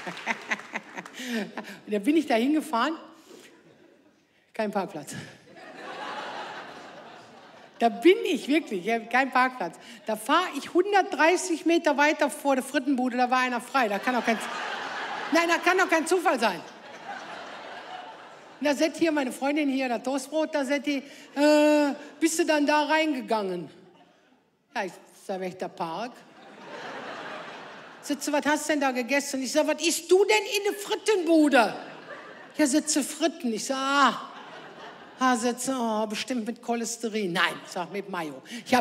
Und dann bin ich da hingefahren, kein Parkplatz. Da bin ich wirklich, kein Parkplatz. Da fahre ich 130 Meter weiter vor der Frittenbude, da war einer frei. Da kann doch kein Zufall sein. Und da sagt hier meine Freundin hier, das Toastbrot, da sagt die, bist du dann da reingegangen? Ja, ich sag, welcher Park? Sagt sie, was hast du denn da gegessen? Ich sag, was isst du denn in der Frittenbude? Ja, sitze Fritten. Ich sag, sagt sie, bestimmt mit Cholesterin. Nein, ich sag, mit Mayo.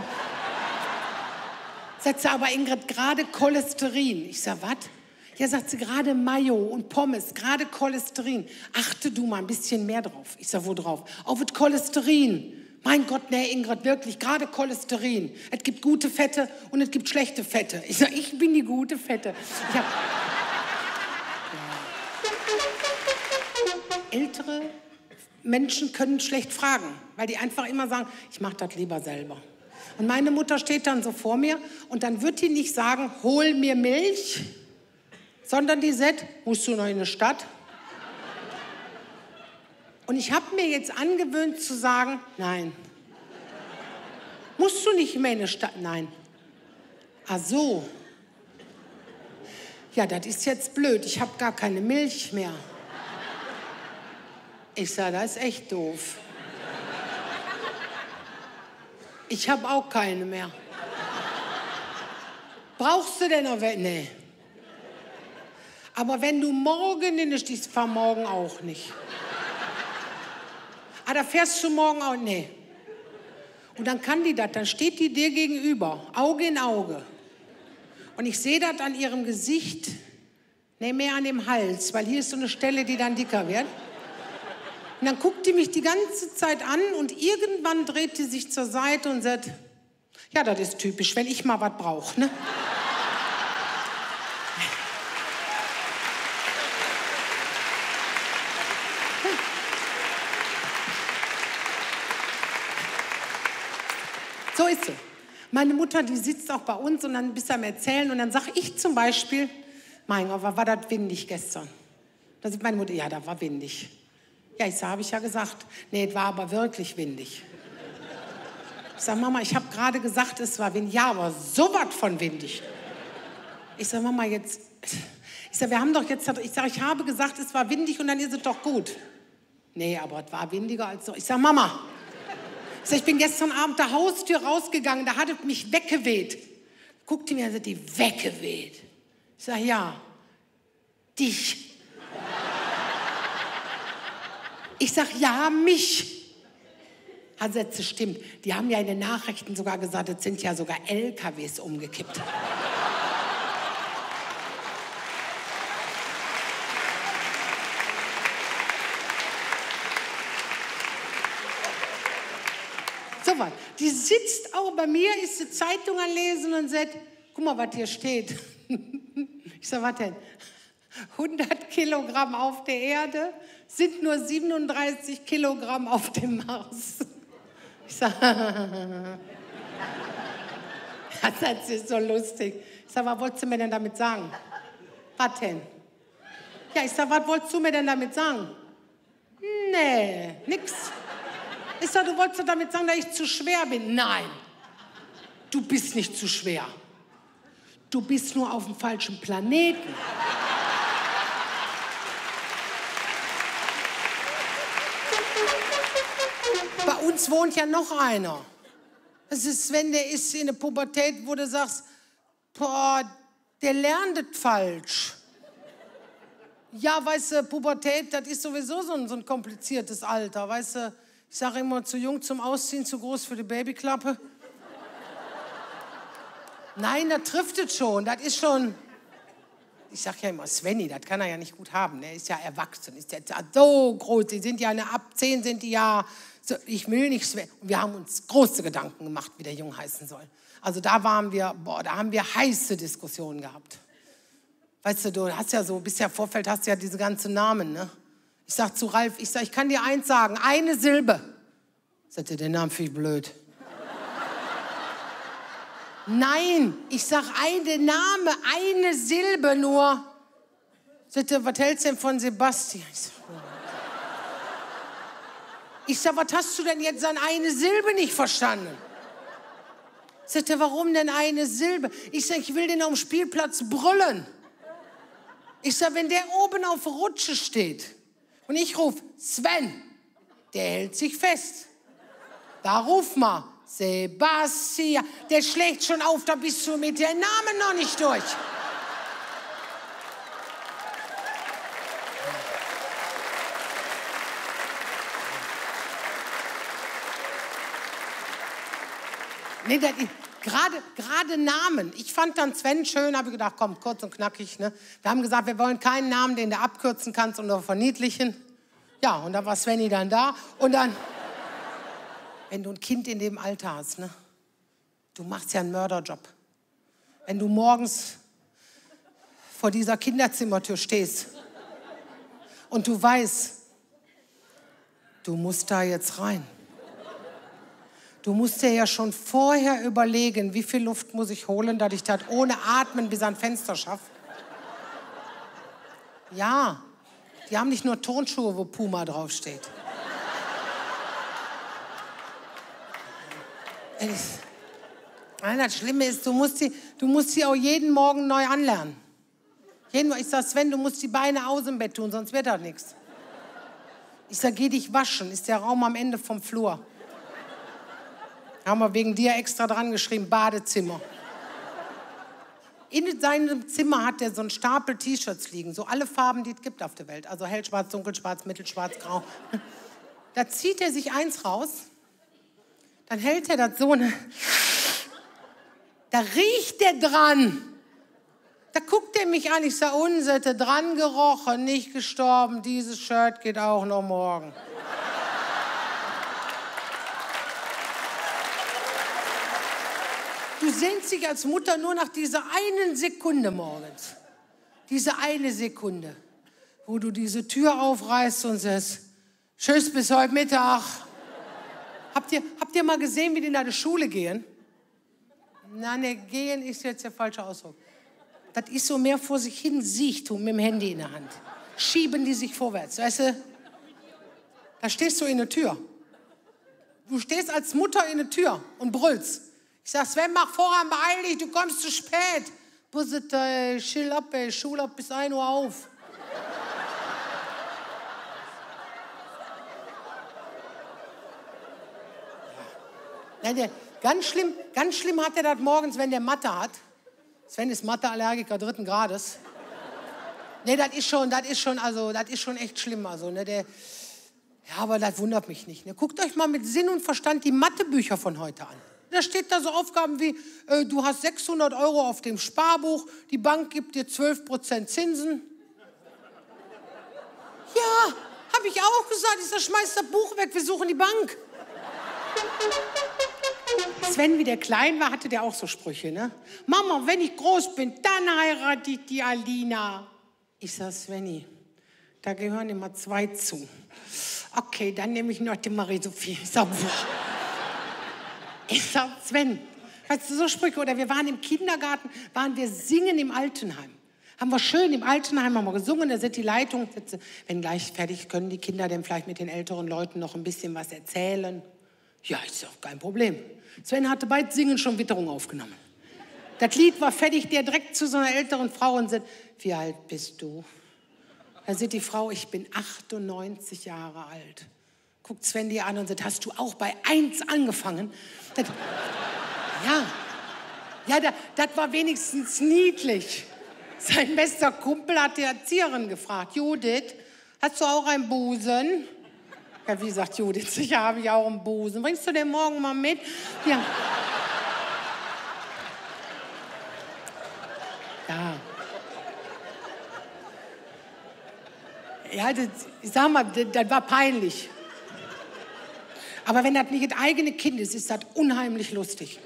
Sagt sie, aber Ingrid, gerade Cholesterin. Ich sag, was? Ja, sagt sie, gerade Mayo und Pommes, gerade Cholesterin. Achte du mal ein bisschen mehr drauf. Ich sag, wo drauf? Auf das Cholesterin. Mein Gott, nee, Ingrid, wirklich, gerade Cholesterin. Es gibt gute Fette und es gibt schlechte Fette. Ich sag, ich bin die gute Fette. Ältere Menschen können schlecht fragen, weil die einfach immer sagen, ich mache das lieber selber. Und meine Mutter steht dann so vor mir und dann wird die nicht sagen, hol mir Milch, sondern die sagt, musst du noch in die Stadt? Und ich habe mir jetzt angewöhnt zu sagen, nein. Musst du nicht mehr in die Stadt? Nein. Ach so. Ja, das ist jetzt blöd, ich habe gar keine Milch mehr. Ich sage, das ist echt doof. Ich habe auch keine mehr. Brauchst du denn noch welche? Nee. Aber wenn du morgen in der Stadt, ich fahr morgen auch nicht. Ah, da fährst du morgen auch, nee. Und dann kann die das, dann steht die dir gegenüber, Auge in Auge. Und ich sehe das an ihrem Gesicht, nee, mehr an dem Hals, weil hier ist so eine Stelle, die dann dicker wird. Und dann guckt die mich die ganze Zeit an und irgendwann dreht die sich zur Seite und sagt, ja, das ist typisch, wenn ich mal was brauche, ne? So ist sie. Meine Mutter, die sitzt auch bei uns und dann bist du am Erzählen und dann sage ich zum Beispiel, mein Gott, war das windig gestern? Da sagt meine Mutter, ja, da war windig. Ja, ich sage, habe ich ja gesagt. Nee, es war aber wirklich windig. Ich sage, Mama, ich habe gerade gesagt, es war windig. Ja, aber so was von windig. Ich sage, Mama, jetzt... Ich sage, wir haben doch jetzt... Ich sage, ich habe gesagt, es war windig und dann ist es doch gut. Nee, aber es war windiger als so. Ich sage, Mama... Ich sag, ich bin gestern Abend der Haustür rausgegangen, da hat es mich weggeweht. Guckte mir und sagt, die weggeweht. Ich sag, ja, dich. Ich sag, ja, mich. Hat gesagt, das stimmt. Die haben ja in den Nachrichten sogar gesagt, es sind ja sogar LKWs umgekippt. So was. Die sitzt auch bei mir, ist die Zeitung am Lesen und sagt, guck mal, was hier steht. Ich sag, was denn? 100 Kilogramm auf der Erde sind nur 37 Kilogramm auf dem Mars. Ich sag, das ist so lustig. Ich sag, was wolltest du mir denn damit sagen? Was denn? Ja, ich sag, was wolltest du mir denn damit sagen? Nee, nix. Ich sag, du wolltest damit sagen, dass ich zu schwer bin. Nein, du bist nicht zu schwer. Du bist nur auf dem falschen Planeten. Bei uns wohnt ja noch einer. Das ist Sven, der ist in der Pubertät, wo du sagst, boah, der lernt es falsch. Ja, weißt du, Pubertät, das ist sowieso so ein kompliziertes Alter, weißt du. Ich sage immer, zu jung zum Ausziehen, zu groß für die Babyklappe. Nein, das trifft es schon, das ist schon... Ich sage ja immer, Svenny, das kann er ja nicht gut haben, der ist ja erwachsen, ist ja so groß, die sind ja ab 10 sind die ja... So, ich will nicht Sven. Und wir haben uns große Gedanken gemacht, wie der Jung heißen soll. Also da haben wir heiße Diskussionen gehabt. Weißt du hast ja so, bis ja Vorfeld hast du ja diese ganzen Namen, ne? Ich sag zu Ralf, ich kann dir eins sagen, eine Silbe. Sagt er, den Namen finde ich blöd. Nein, ich sag der Name, eine Silbe nur. Sagt er, was hältst du denn von Sebastian? Ich sag, was hast du denn jetzt an eine Silbe nicht verstanden? Sagt er, warum denn eine Silbe? Ich sag, ich will den auf dem Spielplatz brüllen. Ich sag, wenn der oben auf der Rutsche steht und ich ruf, Sven, der hält sich fest. Da ruf mal, Sebastian, der schlägt schon auf, da bist du mit dem Namen noch nicht durch. Nee, gerade Namen. Ich fand dann Sven schön, habe ich gedacht, komm, kurz und knackig. Ne? Wir haben gesagt, wir wollen keinen Namen, den du abkürzen kannst und nur verniedlichen. Ja, und dann war Svenny dann da. Und dann, wenn du ein Kind in dem Alter hast, ne? Du machst ja einen Mörderjob. Wenn du morgens vor dieser Kinderzimmertür stehst und du weißt, du musst da jetzt rein. Du musst dir ja schon vorher überlegen, wie viel Luft muss ich holen, dass ich das ohne Atmen bis ans Fenster schaffe. Ja, die haben nicht nur Turnschuhe, wo Puma draufsteht. Das Schlimme ist, du musst sie auch jeden Morgen neu anlernen. Ich sag, Sven, du musst die Beine aus dem Bett tun, sonst wird das nichts. Ich sag, geh dich waschen, ist der Raum am Ende vom Flur. Haben wir wegen dir extra dran geschrieben, Badezimmer. In seinem Zimmer hat er so einen Stapel T-Shirts liegen, so alle Farben, die es gibt auf der Welt. Also hellschwarz, dunkelschwarz, mittelschwarz, grau. Da zieht er sich eins raus, dann hält er das so, da riecht er dran. Da guckt er mich an, ich sage, Unsitte, dran gerochen, nicht gestorben, dieses Shirt geht auch noch morgen. Du sehnst dich als Mutter nur nach dieser einen Sekunde morgens. Diese eine Sekunde, wo du diese Tür aufreißt und sagst, tschüss, bis heute Mittag. Habt ihr mal gesehen, wie die nach der Schule gehen? Nein, gehen ist jetzt der falsche Ausdruck. Das ist so mehr vor sich hin Siechtum mit dem Handy in der Hand. Schieben die sich vorwärts, weißt du? Da stehst du in der Tür. Du stehst als Mutter in der Tür und brüllst. Ich sag, Sven, mach voran, beeil dich, du kommst zu spät. Bussete, chill ab, ey, Schule ab bis 1 Uhr auf. Ja, ganz schlimm hat er das morgens, wenn der Mathe hat. Sven ist Mathe-Allergiker 3. Grades. Nee, das ist schon echt schlimm. Also, ne, ja, aber das wundert mich nicht. Ne. Guckt euch mal mit Sinn und Verstand die Mathebücher von heute an. Da steht da so Aufgaben wie, du hast 600 € auf dem Sparbuch, die Bank gibt dir 12% Zinsen. Ja, habe ich auch gesagt. Ich sag, schmeiß das Buch weg, wir suchen die Bank. Sven, wie der klein war, hatte der auch so Sprüche, ne? Mama, wenn ich groß bin, dann heirate ich die Alina. Ich sag, Svenny, da gehören immer 2 zu. Okay, dann nehme ich noch die Marie-Sophie. Ich sag, Sven, weißt du, so Sprüche, oder wir waren im Kindergarten, waren wir singen im Altenheim. Haben wir schön im Altenheim haben wir gesungen, da sind die Leitungen, wenn gleich fertig, können die Kinder denn vielleicht mit den älteren Leuten noch ein bisschen was erzählen? Ja, ist doch kein Problem. Sven hatte beim Singen schon Witterung aufgenommen. Das Lied war fertig, der direkt zu so einer älteren Frau und sagt, wie alt bist du? Da sagt die Frau, ich bin 98 Jahre alt. Guckt Sven die an und sagt, hast du auch bei 1 angefangen? Das war wenigstens niedlich. Sein bester Kumpel hat die Erzieherin gefragt, Judith, hast du auch einen Busen? Ja, wie sagt Judith, sicher habe ich auch einen Busen. Bringst du den morgen mal mit? Ja. Ja, ich sag mal, das war peinlich. Aber wenn das nicht das eigene Kind ist, ist das unheimlich lustig.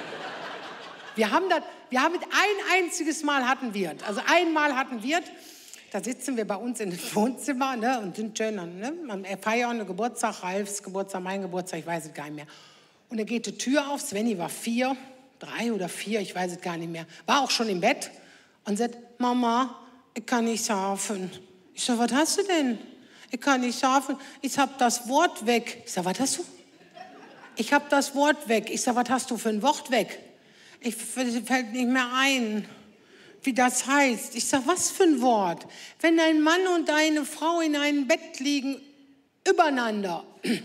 ein einziges Mal hatten wir es. Also einmal hatten wir es, da sitzen wir bei uns in dem Wohnzimmer, ne, und sind schön, ne, feiern einen Geburtstag, Ralfs Geburtstag, mein Geburtstag, ich weiß es gar nicht mehr. Und da geht die Tür auf, Svenny war 3 oder 4, ich weiß es gar nicht mehr, war auch schon im Bett und sagt, Mama, ich kann nicht schlafen. Ich sag, was hast du denn? Ich kann nicht schlafen. Ich hab das Wort weg. Ich sag, was hast du? Ich hab das Wort weg. Ich sag, was hast du für ein Wort weg? Fällt nicht mehr ein, wie das heißt. Ich sag, was für ein Wort? Wenn ein Mann und eine Frau in einem Bett liegen, übereinander.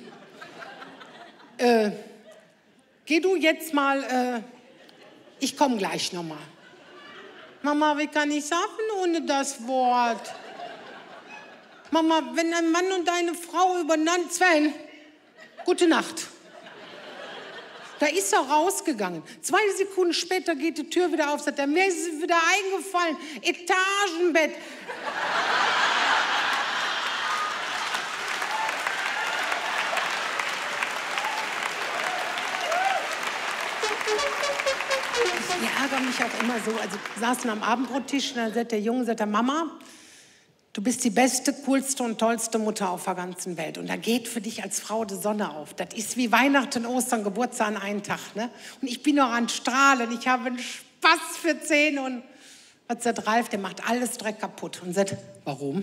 Geh du jetzt mal, ich komme gleich nochmal. Mama, wie kann ich schlafen ohne das Wort? Mama, wenn ein Mann und eine Frau übereinander... Sven, gute Nacht. Da ist er rausgegangen. 2 Sekunden später geht die Tür wieder auf, sagt er, mir ist es wieder eingefallen, Etagenbett. Ich ärgere mich auch immer so. Also wir saßen am Abendbrottisch und dann sagt der Junge, sagt der Mama, du bist die beste, coolste und tollste Mutter auf der ganzen Welt. Und da geht für dich als Frau die Sonne auf. Das ist wie Weihnachten, Ostern, Geburtstag an einem Tag. Ne? Und ich bin noch an Strahlen. Ich habe einen Spaß für 10. Und was sagt Ralf? Der macht alles direkt kaputt. Und sagt, warum?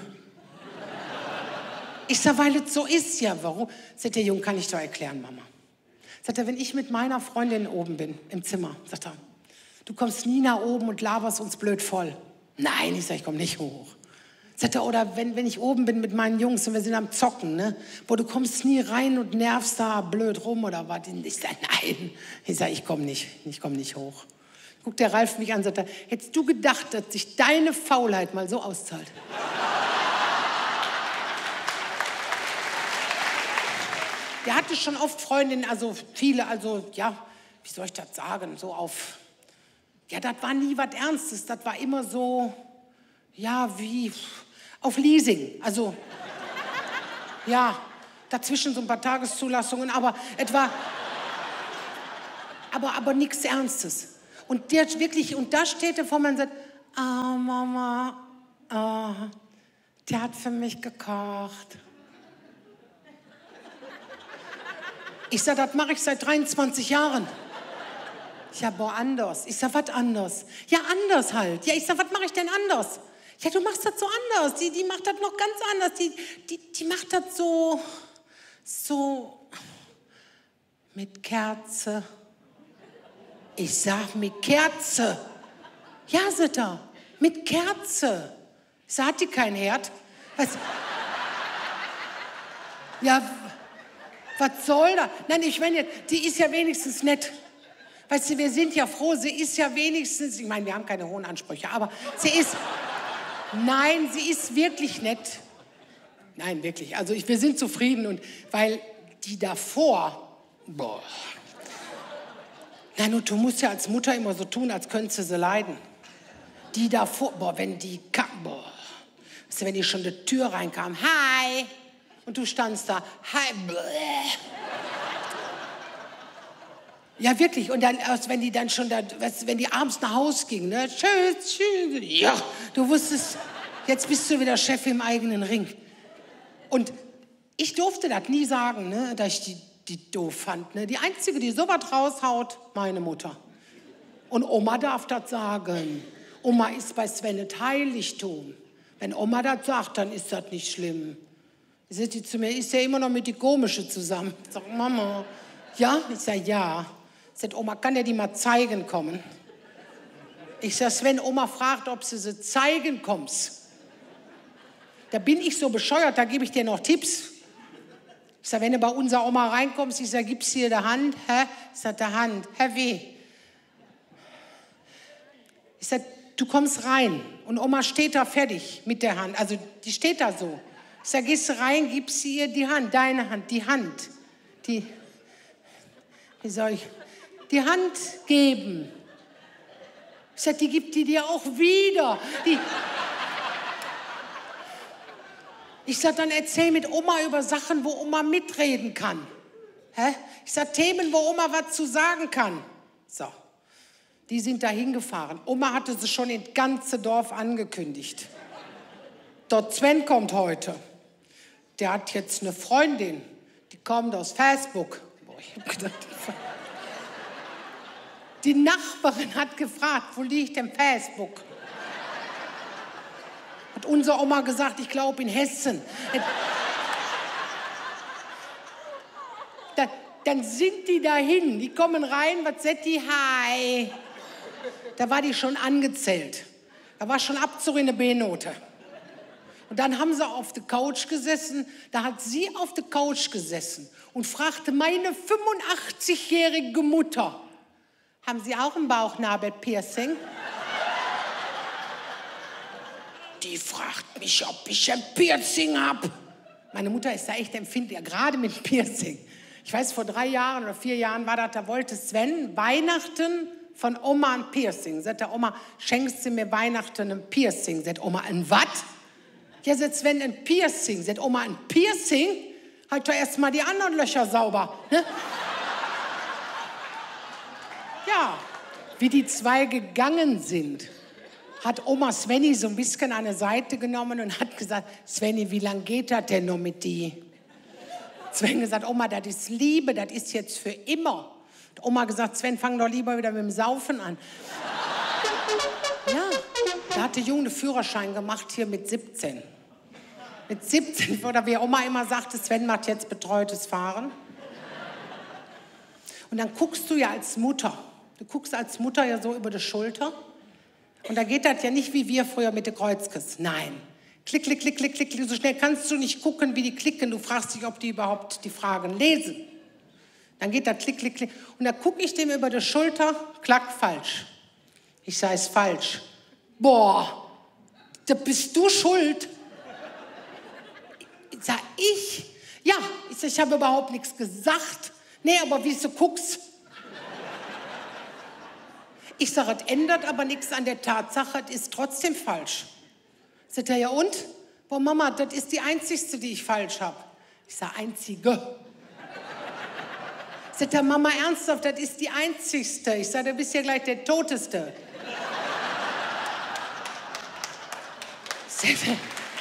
Ich sage, weil es so ist ja. Warum? Sagt der Junge, kann ich doch erklären, Mama. Sagt er, wenn ich mit meiner Freundin oben bin, im Zimmer, sagt er, du kommst nie nach oben und laberst uns blöd voll. Nein, ich sage, ich komme nicht hoch. Sagt er, oder wenn ich oben bin mit meinen Jungs und wir sind am Zocken, ne? Boah, du kommst nie rein und nervst da blöd rum oder was. Ich sage, nein. Ich sage, ich komme nicht hoch. Guckt der Ralf mich an, sagt er, hättest du gedacht, dass sich deine Faulheit mal so auszahlt? Der hatte schon oft Freundinnen, also viele, also ja, wie soll ich das sagen, so auf, ja, das war nie was Ernstes, das war immer so, ja, wie auf Leasing, also, ja, dazwischen so ein paar Tageszulassungen, aber es war, aber nichts Ernstes. Und der wirklich, und da steht er vor mir und sagt, ah, Mama, der hat für mich gekocht. Ich sag, das mache ich seit 23 Jahren. Ich sag, boah, anders. Ich sag, was anders? Ja, anders halt. Ja, ich sag, was mache ich denn anders? Ja, du machst das so anders. Die macht das noch ganz anders. Die macht das so mit Kerze. Ich sag, mit Kerze. Ja, sagt er, mit Kerze. Ich sag, hat die kein Herd? Was? Ja, was soll das? Nein, ich meine, die ist ja wenigstens nett. Weißt du, wir sind ja froh, sie ist ja wenigstens, ich meine, wir haben keine hohen Ansprüche, aber sie ist wirklich nett. Nein, wirklich, also wir sind zufrieden und weil die davor, boah. Nein, und du musst ja als Mutter immer so tun, als könntest du sie leiden. Die davor, boah, wenn die kam, boah. Weißt du, wenn die schon die Tür reinkam, hi. Und du standst da, hi, bleh. Ja, wirklich. Und dann, wenn die dann schon da, wenn die abends nach Hause ging, ne, tschüss, ja, du wusstest, jetzt bist du wieder Chef im eigenen Ring. Und ich durfte das nie sagen, ne, dass ich die doof fand. Ne. Die Einzige, die sowas raushaut, meine Mutter. Und Oma darf das sagen. Oma ist bei Sven das Heiligtum. Wenn Oma das sagt, dann ist das nicht schlimm. Sagt die zu mir, ist ja immer noch mit die Komische zusammen. Ich sag, Mama, ja? Ich sag, ja. Sagt Oma, kann der die mal zeigen kommen? Ich sag, Sven, Oma fragt, ob sie zeigen kommst. Da bin ich so bescheuert, da gebe ich dir noch Tipps. Ich sag, wenn du bei unserer Oma reinkommst, ich sag, gib's hier der Hand? Hä? Ich sag, der Hand. Hä, wie? Ich sag, du kommst rein und Oma steht da fertig mit der Hand. Also die steht da so. Ich sag, gehst du rein, gibst ihr die Hand, deine Hand, die Hand. Wie soll ich? Die Hand geben. Ich sag, die gibt die dir auch wieder. Ich sag, dann erzähl mit Oma über Sachen, wo Oma mitreden kann. Hä? Ich sag, Themen, wo Oma was zu sagen kann. So, die sind da hingefahren. Oma hatte sie schon ins ganze Dorf angekündigt. Dort Sven kommt heute. Der hat jetzt eine Freundin, die kommt aus Facebook. Boah, ich hab gedacht, die Nachbarin hat gefragt, wo liegt denn Facebook? Hat unsere Oma gesagt, ich glaube in Hessen. Dann sind die dahin, die kommen rein, was sagt die? Hi. Da war die schon angezählt. Da war schon Abzug in der B-Note. Und dann haben sie auf der Couch gesessen, da hat sie auf der Couch gesessen und fragte meine 85-jährige Mutter, haben Sie auch ein Bauchnabelpiercing? Die fragt mich, ob ich ein Piercing habe. Meine Mutter ist da echt empfindlich, gerade mit Piercing. Ich weiß, vor 3 Jahren oder 4 Jahren war das, da wollte Sven Weihnachten von Oma ein Piercing. Sagt der Oma, schenkst du mir Weihnachten ein Piercing? Sagt Oma, ein was? Ja, sagt Sven, ein Piercing. Sagt Oma, ein Piercing? Halt doch erst mal die anderen Löcher sauber. Ne? Ja, wie die zwei gegangen sind, hat Oma Svenny so ein bisschen an eine Seite genommen und hat gesagt, Svenny, wie lange geht das denn noch mit die? Sven gesagt, Oma, das ist Liebe, das ist jetzt für immer. Und Oma gesagt, Sven, fang doch lieber wieder mit dem Saufen an. Ja, da hat der Junge einen Führerschein gemacht, hier mit 17. Mit 17, oder wie Oma immer sagte, Sven macht jetzt betreutes Fahren. Und dann guckst du ja als Mutter, ja so über die Schulter. Und da geht das ja nicht wie wir früher mit der Kreuzkiss. Nein. Klick, klick, klick, klick, klick. So schnell kannst du nicht gucken, wie die klicken. Du fragst dich, ob die überhaupt die Fragen lesen. Dann geht das klick, klick, klick. Und da gucke ich dem über die Schulter, klack, falsch. Ich sage, ist falsch. Boah, da bist du schuld. Sag ich? Ja, ich habe überhaupt nichts gesagt. Nee, aber wie du guckst. Ich sage, es ändert aber nichts an der Tatsache, es ist trotzdem falsch. Sagt er, ja und? Boah, Mama, das ist die einzigste, die ich falsch habe. Ich sage, einzige. Sagt er, Mama, ernsthaft, das ist die einzigste. Ich sage, du bist ja gleich der Toteste. Sagt er,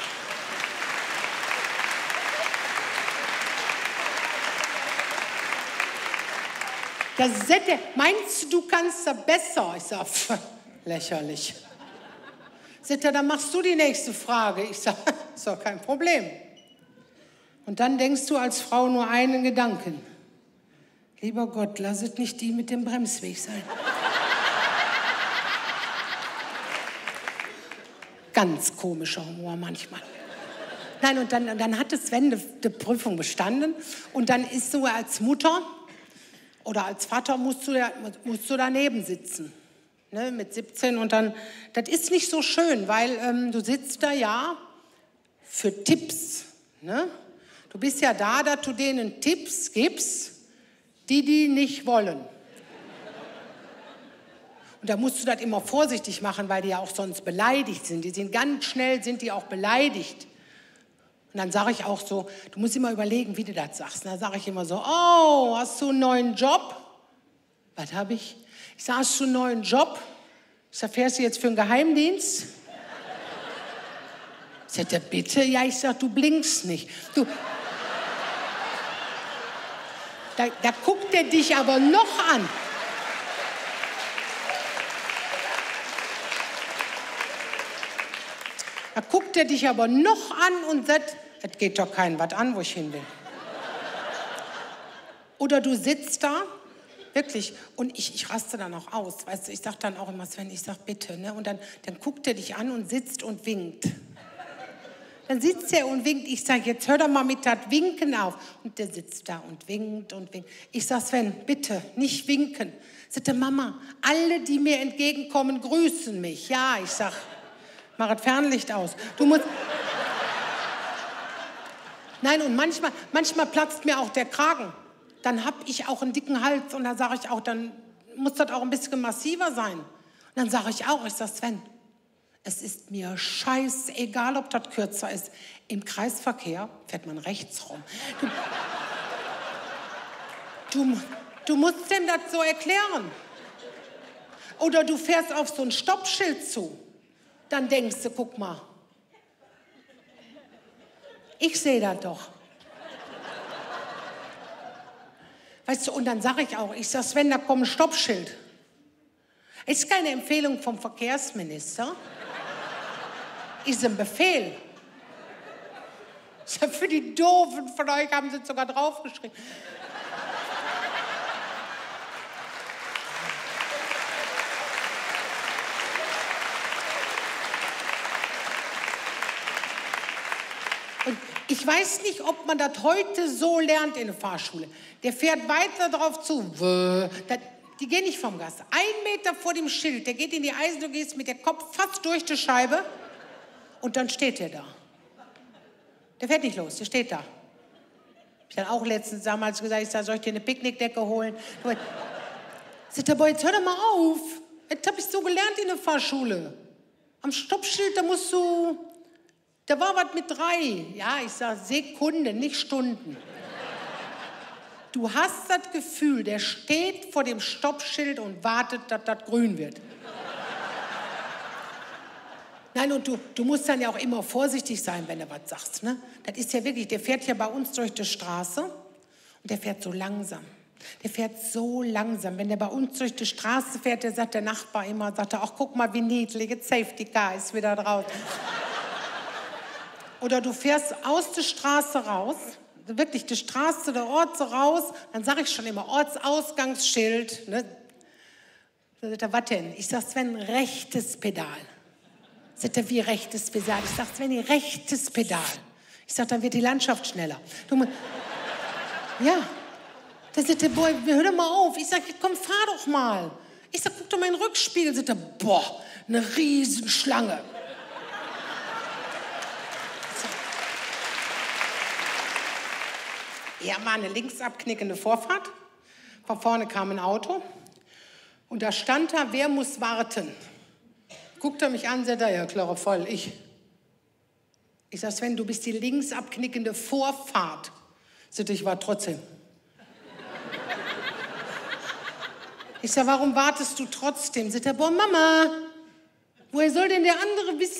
da sagt er, meinst du, kannst da besser? Ich sage, lächerlich. Sagt er, dann machst du die nächste Frage. Ich sage, ist doch kein Problem. Und dann denkst du als Frau nur einen Gedanken. Lieber Gott, lass es nicht die mit dem Bremsweg sein. Ganz komischer Humor manchmal. Nein, und dann hat Sven die Prüfung bestanden. Und dann ist so als Mutter oder als Vater musst du daneben sitzen. Ne, mit 17 und dann, das ist nicht so schön, weil du sitzt da ja für Tipps. Ne? Du bist ja da, dass du denen Tipps gibst, die nicht wollen. Und da musst du das immer vorsichtig machen, weil die ja auch sonst beleidigt sind. Die sind ganz schnell, sind die auch beleidigt. Und dann sage ich auch so, du musst immer überlegen, wie du das sagst. Und dann sage ich immer so, oh, hast du einen neuen Job? Was habe ich? Ich sage, hast du einen neuen Job? Ich sage, fährst du jetzt für einen Geheimdienst? Sagt er, bitte? Ja, ich sage, du blinkst nicht. Da guckt er dich aber noch an. Da guckt er dich aber noch an und sagt, es geht doch keinem was an, wo ich hin will. Oder du sitzt da, wirklich, und ich raste dann auch aus. Weißt du, ich sage dann auch immer, Sven, ich sage bitte. Ne? Und dann guckt er dich an und sitzt und winkt. Dann sitzt er und winkt. Ich sage, jetzt hör doch mal mit das Winken auf. Und der sitzt da und winkt und winkt. Ich sage, Sven, bitte, nicht winken. Sagt er, Mama, alle, die mir entgegenkommen, grüßen mich. Ja, ich sage, mach das Fernlicht aus. Du musst... Nein, und manchmal platzt mir auch der Kragen. Dann habe ich auch einen dicken Hals und dann sage ich auch, dann muss das auch ein bisschen massiver sein. Und dann sage ich auch, ich sage, Sven, es ist mir scheißegal, ob das kürzer ist. Im Kreisverkehr fährt man rechts rum. Du musst dem das so erklären. Oder du fährst auf so ein Stoppschild zu. Dann denkst du, guck mal, ich sehe das doch. Weißt du, und dann sage ich auch, ich sage, Sven, da kommt ein Stoppschild. Ist keine Empfehlung vom Verkehrsminister. Ist ein Befehl. Für die Doofen von euch haben sie sogar draufgeschrieben. Und ich weiß nicht, ob man das heute so lernt in der Fahrschule. Der fährt weiter drauf zu. Die gehen nicht vom Gas. 1 Meter vor dem Schild, der geht in die Eisen, du gehst mit dem Kopf fast durch die Scheibe und dann steht der da. Der fährt nicht los, der steht da. Ich habe auch letztens damals gesagt, ich sag, soll ich dir eine Picknickdecke holen? Sagt der Boy, jetzt hör doch mal auf. Das habe ich so gelernt in der Fahrschule. Am Stoppschild, da war was mit 3. Ja, ich sage Sekunden, nicht Stunden. Du hast das Gefühl, der steht vor dem Stoppschild und wartet, dass das grün wird. Nein, und du musst dann ja auch immer vorsichtig sein, wenn du was sagst. Ne? Das ist ja wirklich, der fährt ja bei uns durch die Straße und der fährt so langsam. Der fährt so langsam. Wenn der bei uns durch die Straße fährt, der sagt der Nachbar immer, sagt er, ach, guck mal, wie niedlich, jetzt Safety Car ist wieder draußen. Oder du fährst aus der Straße raus, wirklich die Straße, der Ort so raus, dann sage ich schon immer, Ortsausgangsschild. Ne? Da sagt er, was denn? Ich sage, Sven, rechtes Pedal. Sagt er, wie rechtes Pedal? Ich sage, Sven, rechtes Pedal. Ich sage, dann wird die Landschaft schneller. Ja. Da sagt der Boy, hör doch mal auf. Ich sage, komm, fahr doch mal. Ich sage, guck doch mal in den Rückspiegel. Sagt er, boah, eine Riesenschlange. Ja, war eine links abknickende Vorfahrt. Von vorne kam ein Auto. Und da stand da, wer muss warten? Guckt er mich an, sagt er, ja, klar, voll, ich. Ich sag, Sven, du bist die links abknickende Vorfahrt. Sagt er, ich war trotzdem. Ich sag, warum wartest du trotzdem? Sagt er, boah, Mama, woher soll denn der andere wissen,